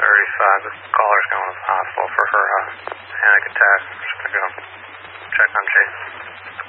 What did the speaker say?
35. This caller's going to the hospital for her panic attack. I'm just going to go check on Chase.